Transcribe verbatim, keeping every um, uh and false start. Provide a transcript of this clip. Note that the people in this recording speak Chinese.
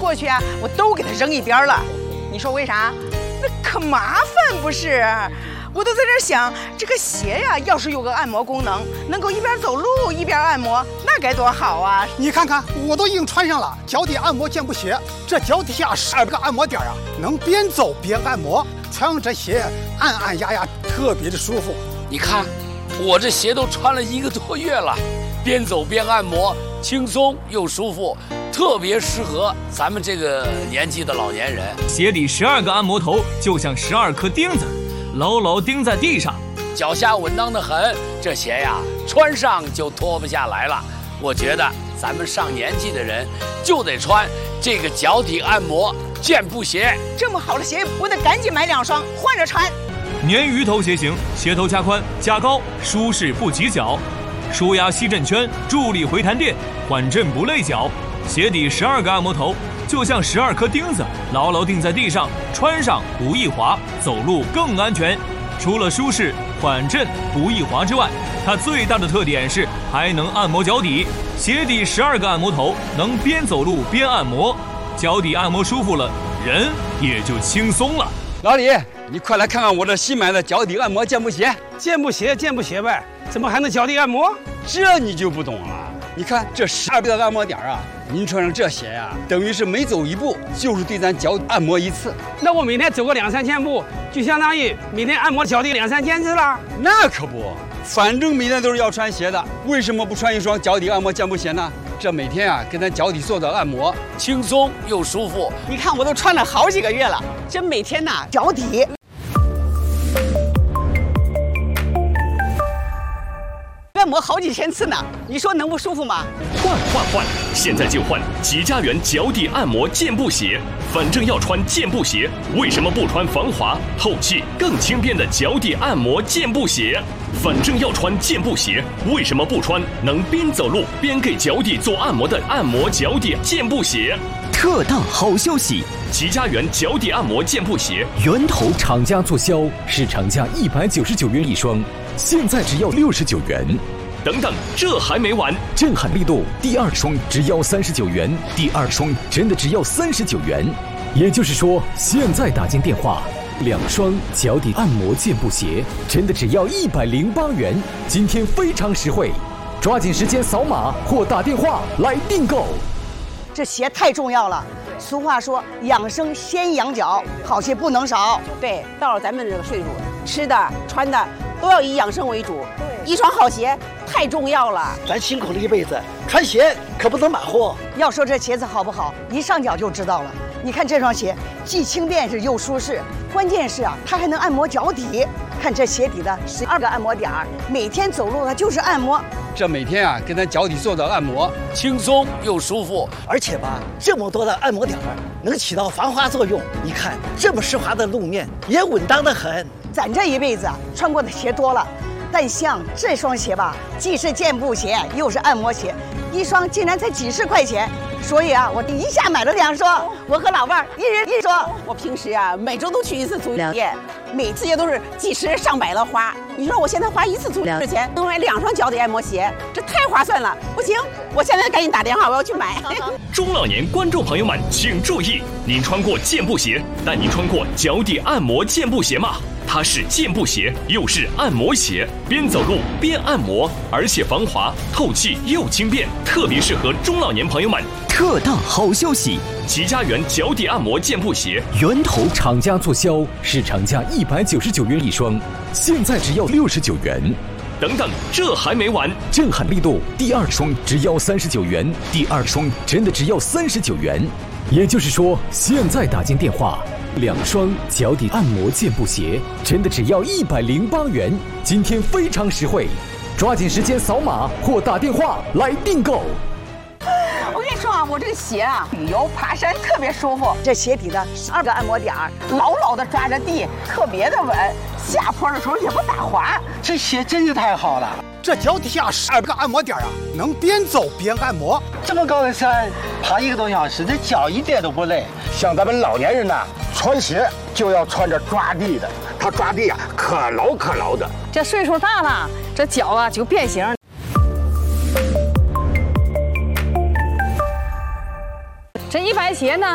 过去啊，我都给它扔一边了。你说为啥？那可麻烦不是？我都在这想，这个鞋呀，要是有个按摩功能，能够一边走路一边按摩，那该多好啊！ 你看看，我都已经穿上了脚底按摩健步鞋，这脚底下十二个按摩点啊，能边走边按摩，穿上这鞋按按压压，特别的舒服。 你看，我这鞋都穿了一个多月了，边走边按摩，轻松又舒服，特别适合咱们这个年纪的老年人。 鞋底十二个按摩头就像十二颗钉子，牢牢钉在地上， 脚下稳当的很。这鞋呀，穿上就脱不下来了。我觉得咱们上年纪的人就得穿这个脚底按摩健步鞋。 这么好的鞋，我得赶紧买两双换着穿。 鲶鱼头鞋型，鞋头加宽加高，舒适不挤脚，舒压吸震圈，助力回弹垫，缓震不累脚。鞋底十二个按摩头就像十二颗钉子，牢牢钉在地上，穿上不易滑，走路更安全。除了舒适、缓震、不易滑之外，它最大的特点是还能按摩脚底。鞋底十二个按摩头能边走路边按摩，脚底按摩舒服了，人也就轻松了。 老李，你快来看看我这新买的脚底按摩健步鞋。 健步鞋，健步鞋呗，怎么还能脚底按摩？ 这你就不懂了。你看这十二个按摩点啊，您穿上这鞋呀、啊，等于是每走一步就是对咱脚按摩一次。 那我每天走个两三千步，就相当于每天按摩脚底两三千次了。 那可不，反正每天都是要穿鞋的，为什么不穿一双脚底按摩健步鞋呢？这每天啊，跟咱脚底做的按摩， 轻松又舒服。 你看我都穿了好几个月了，这每天呐，脚底。按摩好几千次呢，你说能不舒服吗？ 换换换！现在就换吉家园脚底按摩健步鞋。反正要穿健步鞋，为什么不穿防滑、透气、更轻便的脚底按摩健步鞋？反正要穿健步鞋，为什么不穿能边走路边给脚底做按摩的按摩脚底健步鞋？ 特大好消息！ 吉家园脚底按摩健步鞋源头厂家促销，市场价一百九十九元一双，现在只要六十九元。 等等，这还没完！ 震撼力度，第二双只要三十九元，第二双真的只要三十九元。也就是说，现在打进电话，两双脚底按摩健步鞋真的只要一百零八元。今天非常实惠，抓紧时间扫码或打电话来订购。 这鞋太重要了。俗话说，养生先养脚，好鞋不能少。 对，到了咱们这个岁数，吃的穿的都要以养生为主。一双好鞋太重要了， 咱辛苦了一辈子，穿鞋可不能马虎。 要说这鞋子好不好，一上脚就知道了。你看这双鞋，既轻便是又舒适，关键是啊，它还能按摩脚底。看这鞋底的十二个按摩点儿，每天走路它就是按摩。 这每天啊，跟咱脚底做的按摩， 轻松又舒服。 而且吧，这么多的按摩点儿能起到防滑作用。你看这么湿滑的路面，也稳当得很。 咱这一辈子啊，穿过的鞋多了。但像这双鞋吧，既是健步鞋，又是按摩鞋，一双竟然才几十块钱，所以啊，我一下买了两双。我和老伴儿一人一双。 我平时啊，每周都去一次足疗店，每次也都是几十上百的花。你说我现在花一次足疗的钱，能买两双脚底按摩鞋，这太划算了。不行，我现在赶紧打电话，我要去买。 中老年观众朋友们请注意，您穿过健步鞋，但您穿过脚底按摩健步鞋吗？它是健步鞋，又是按摩鞋，边走路边按摩，而且防滑、透气又轻便，特别适合中老年朋友们。 特大好消息！ 吉家园脚底按摩健步鞋源头厂家促销，市场价一百九十九元一双，现在只要六十九元。 等等，这还没完！ 震撼力度，第二双只要三十九元，第二双真的只要三十九元。也就是说，现在打进电话。两双脚底按摩健步鞋真的只要一百零八元，今天非常实惠，抓紧时间扫码或打电话来订购。 我跟你说啊，我这个鞋啊，旅游爬山特别舒服。这鞋底的十二个按摩点儿，牢牢的抓着地，特别的稳，下坡的时候也不打滑。 这鞋真是太好了。 这脚底下十二个按摩点啊，能边走边按摩。 这么高的山，爬一个多小时，这脚一点都不累。 像咱们老年人呢，穿鞋就要穿着抓地的，它抓地啊可牢可牢的。 这岁数大了，这脚啊就变形。这一白鞋呢，